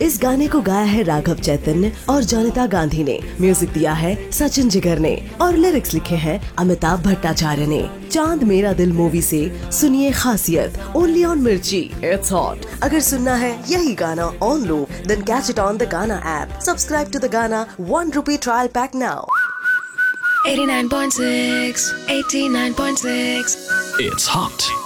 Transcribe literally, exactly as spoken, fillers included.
इस गाने को गाया है राघव चैतन्य और जॉनिता गांधी ने, म्यूजिक दिया है सचिन जिगर ने और लिरिक्स लिखे हैं अमिताभ भट्टाचार्य ने। चांद मेरा दिल मूवी से सुनिए खासियत, ओनली ऑन मिर्ची, इट्स हॉट। अगर सुनना है यही गाना on loop, then catch it on the गाना ऐप। सब्सक्राइब टू द गाना one rupee trial pack now. eighty-nine point six, eighty-nine point six. It's hot.